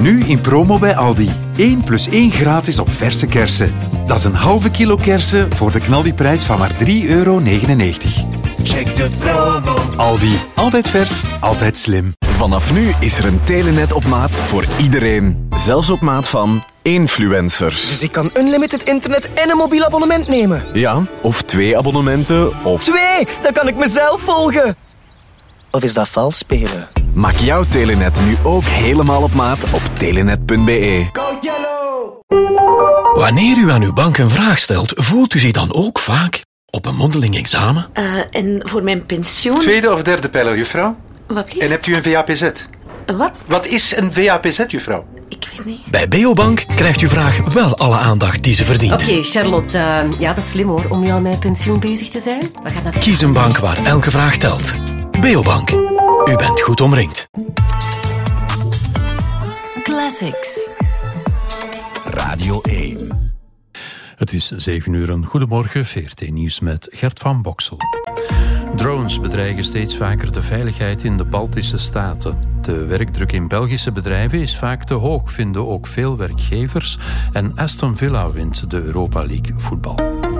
Nu in promo bij Aldi. 1 + 1 gratis op verse kersen. Dat is een halve kilo kersen voor de knaldiprijs van maar €3,99. Check de promo. Aldi. Altijd vers, altijd slim. Vanaf nu is er een Telenet op maat voor iedereen. Zelfs op maat van influencers. Dus ik kan unlimited internet en een mobiel abonnement nemen? Ja, of 2 abonnementen, of... 2! Dan kan ik mezelf volgen! Of is dat vals spelen? Maak jouw Telenet nu ook helemaal op maat op telenet.be. Go Yellow! Wanneer u aan uw bank een vraag stelt, voelt u zich dan ook vaak op een mondeling examen? En voor mijn pensioen... Tweede of derde pijler, juffrouw? Wat blieft? En hebt u een VAPZ? Wat? Wat is een VAPZ, juffrouw? Ik weet niet. Bij Beobank krijgt uw vraag wel alle aandacht die ze verdient. Oké, Charlotte. Ja, dat is slim hoor, om nu al met pensioen bezig te zijn. We gaan naar de... Kies een bank waar elke vraag telt. Beobank. U bent goed omringd. Classics. Radio 1. Het is 7:00. Goedemorgen, VRT Nieuws met Gert van Boksel. Drones bedreigen steeds vaker de veiligheid in de Baltische staten. De werkdruk in Belgische bedrijven is vaak te hoog, vinden ook veel werkgevers. En Aston Villa wint de Europa League voetbal.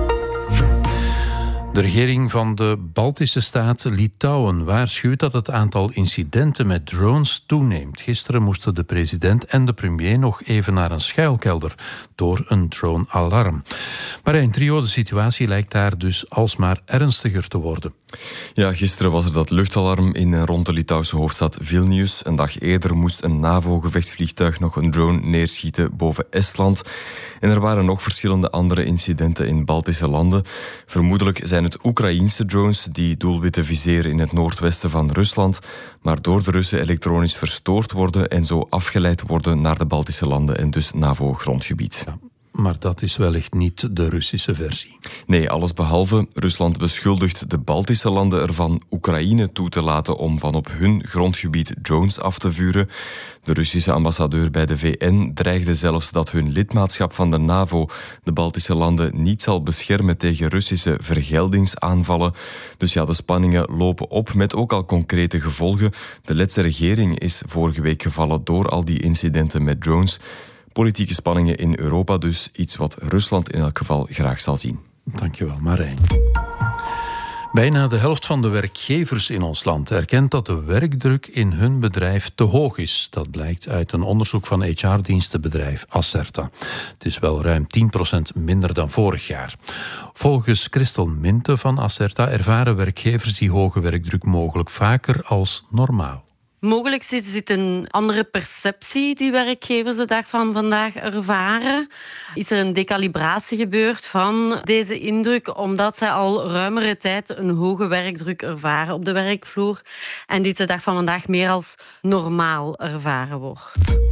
De regering van de Baltische staat Litouwen waarschuwt dat het aantal incidenten met drones toeneemt. Gisteren moesten de president en de premier nog even naar een schuilkelder door een drone-alarm. Maar in trio, de situatie lijkt daar dus alsmaar ernstiger te worden. Ja, gisteren was er dat luchtalarm in en rond de Litouwse hoofdstad Vilnius. Een dag eerder moest een NAVO-gevechtsvliegtuig nog een drone neerschieten boven Estland. En er waren nog verschillende andere incidenten in Baltische landen. Vermoedelijk zijn het Oekraïense drones die doelwitten viseren in het noordwesten van Rusland, maar door de Russen elektronisch verstoord worden en zo afgeleid worden naar de Baltische landen en dus NAVO-grondgebied. Ja. Maar dat is wellicht niet de Russische versie. Nee, allesbehalve. Rusland beschuldigt de Baltische landen ervan Oekraïne toe te laten om van op hun grondgebied drones af te vuren. De Russische ambassadeur bij de VN dreigde zelfs dat hun lidmaatschap van de NAVO de Baltische landen niet zal beschermen tegen Russische vergeldingsaanvallen. Dus ja, de spanningen lopen op met ook al concrete gevolgen. De Letse regering is vorige week gevallen door al die incidenten met drones. Politieke spanningen in Europa dus, iets wat Rusland in elk geval graag zal zien. Dankjewel, Marijn. Bijna de helft van de werkgevers in ons land erkent dat de werkdruk in hun bedrijf te hoog is. Dat blijkt uit een onderzoek van HR-dienstenbedrijf Acerta. Het is wel ruim 10% minder dan vorig jaar. Volgens Christel Minte van Acerta ervaren werkgevers die hoge werkdruk mogelijk vaker als normaal. Mogelijk zit een andere perceptie die werkgevers de dag van vandaag ervaren. Is er een decalibratie gebeurd van deze indruk, omdat zij al ruimere tijd een hoge werkdruk ervaren op de werkvloer en dit de dag van vandaag meer als normaal ervaren wordt.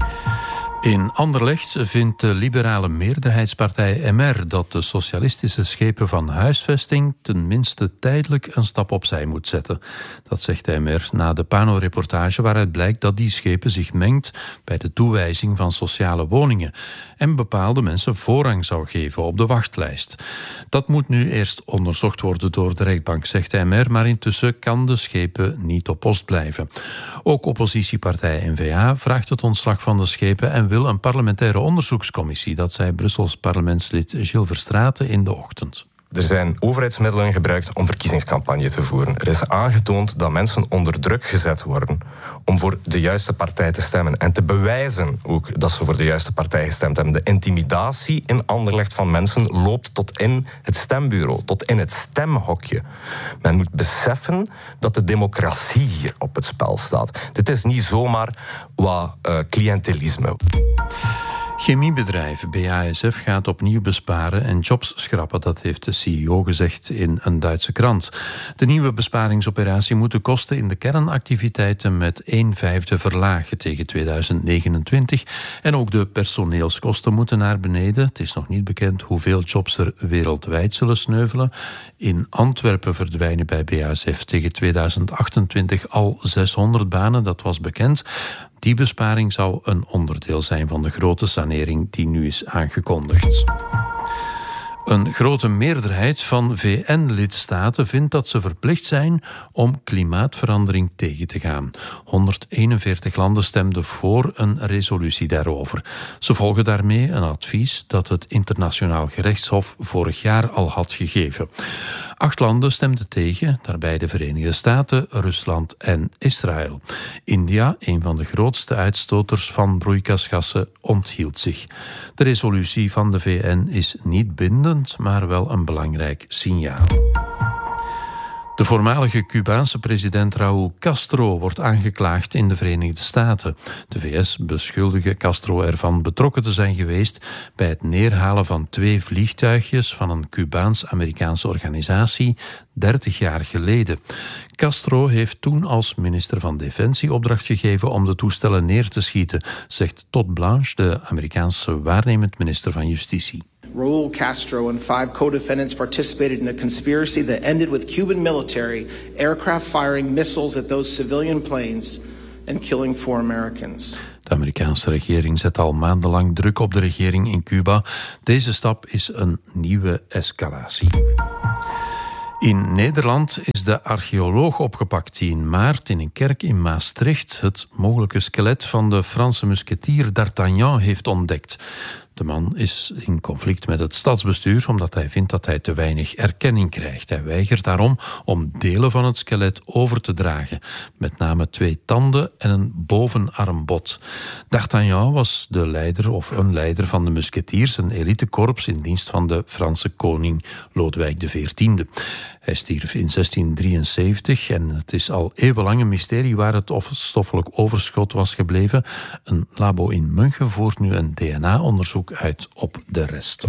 In Anderlecht vindt de liberale meerderheidspartij MR dat de socialistische schepen van huisvesting tenminste tijdelijk een stap opzij moet zetten. Dat zegt de MR na de Pano-reportage waaruit blijkt dat die schepen zich mengt bij de toewijzing van sociale woningen en bepaalde mensen voorrang zou geven op de wachtlijst. Dat moet nu eerst onderzocht worden door de rechtbank, zegt de MR, maar intussen kan de schepen niet op post blijven. Ook oppositiepartij N-VA vraagt het ontslag van de schepen en wil een parlementaire onderzoekscommissie. Dat zei Brussels parlementslid Gilles Verstraeten in de ochtend. Er zijn overheidsmiddelen gebruikt om verkiezingscampagne te voeren. Er is aangetoond dat mensen onder druk gezet worden om voor de juiste partij te stemmen. En te bewijzen ook dat ze voor de juiste partij gestemd hebben. De intimidatie in Anderlecht van mensen loopt tot in het stembureau, tot in het stemhokje. Men moet beseffen dat de democratie hier op het spel staat. Dit is niet zomaar wat cliëntelisme. Chemiebedrijf BASF gaat opnieuw besparen en jobs schrappen. Dat heeft de CEO gezegd in een Duitse krant. De nieuwe besparingsoperatie moet de kosten in de kernactiviteiten met 1/5 verlagen tegen 2029. En ook de personeelskosten moeten naar beneden. Het is nog niet bekend hoeveel jobs er wereldwijd zullen sneuvelen. In Antwerpen verdwijnen bij BASF tegen 2028 al 600 banen. Dat was bekend. Die besparing zou een onderdeel zijn van de grote sanering die nu is aangekondigd. Een grote meerderheid van VN-lidstaten vindt dat ze verplicht zijn om klimaatverandering tegen te gaan. 141 landen stemden voor een resolutie daarover. Ze volgen daarmee een advies dat het Internationaal Gerechtshof vorig jaar al had gegeven. 8 landen stemden tegen, daarbij de Verenigde Staten, Rusland en Israël. India, een van de grootste uitstoters van broeikasgassen, onthield zich. De resolutie van de VN is niet bindend, maar wel een belangrijk signaal. De voormalige Cubaanse president Raúl Castro wordt aangeklaagd in de Verenigde Staten. De VS beschuldigen Castro ervan betrokken te zijn geweest bij het neerhalen van 2 vliegtuigjes van een Cubaans-Amerikaanse organisatie 30 jaar geleden. Castro heeft toen als minister van Defensie opdracht gegeven om de toestellen neer te schieten, zegt Todd Blanche, de Amerikaanse waarnemend minister van Justitie. Raúl Castro and 5 co-defendants participated in a conspiracy that ended with Cuban military aircraft firing missiles at those civilian planes and killing 4 Americans. De Amerikaanse regering zet al maandenlang druk op de regering in Cuba. Deze stap is een nieuwe escalatie. In Nederland is de archeoloog opgepakt die in maart in een kerk in Maastricht het mogelijke skelet van de Franse musketier d'Artagnan heeft ontdekt. De man is in conflict met het stadsbestuur omdat hij vindt dat hij te weinig erkenning krijgt. Hij weigert daarom om delen van het skelet over te dragen. Met name 2 tanden en een bovenarmbod. D'Artagnan was de leider of een leider van de musketiers, een elitekorps in dienst van de Franse koning Lodewijk XIV. Hij stierf in 1673 en het is al eeuwenlang een mysterie waar het stoffelijk overschot was gebleven. Een labo in München voert nu een DNA-onderzoek uit op de rest.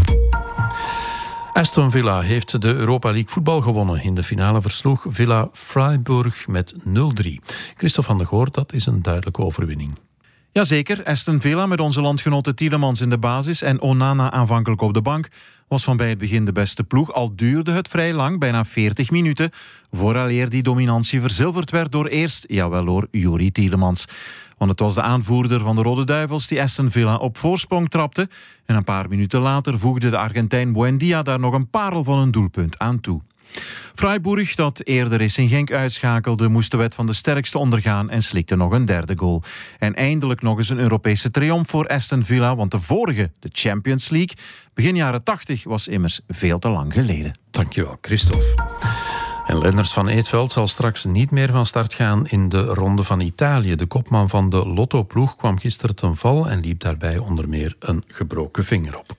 Aston Villa heeft de Europa League voetbal gewonnen. In de finale versloeg Villa Freiburg met 0-3. Christophe van der Goor, dat is een duidelijke overwinning. Jazeker, Aston Villa met onze landgenote Tielemans in de basis en Onana aanvankelijk op de bank was van bij het begin de beste ploeg, al duurde het vrij lang, bijna 40 minuten, vooraleer die dominantie verzilverd werd door eerst, jawel hoor, Youri Tielemans. Want het was de aanvoerder van de Rode Duivels die Aston Villa op voorsprong trapte en een paar minuten later voegde de Argentijn Buendia daar nog een parel van een doelpunt aan toe. Freiburg, dat eerder eens in Genk uitschakelde, moest de wet van de sterkste ondergaan en slikte nog een 3e goal. En eindelijk nog eens een Europese triomf voor Aston Villa, want de vorige, de Champions League, begin jaren 80, was immers veel te lang geleden. Dankjewel, Christophe. En Lennart van Eetveld zal straks niet meer van start gaan in de Ronde van Italië. De kopman van de Lotto-ploeg kwam gisteren ten val en liep daarbij onder meer een gebroken vinger op.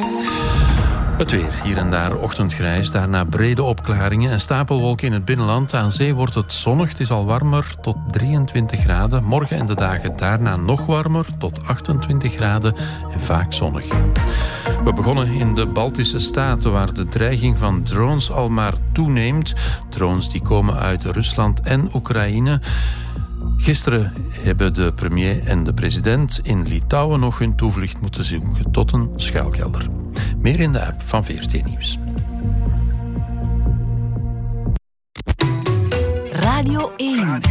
Het weer, hier en daar ochtendgrijs, daarna brede opklaringen en stapelwolken in het binnenland. Aan zee wordt het zonnig, het is al warmer, tot 23 graden. Morgen en de dagen daarna nog warmer, tot 28 graden en vaak zonnig. We begonnen in de Baltische Staten, waar de dreiging van drones al maar toeneemt. Drones die komen uit Rusland en Oekraïne. Gisteren hebben de premier en de president in Litouwen nog hun toevlucht moeten zoeken tot een schuilkelder. Meer in de app van VRT Nieuws. Radio 1.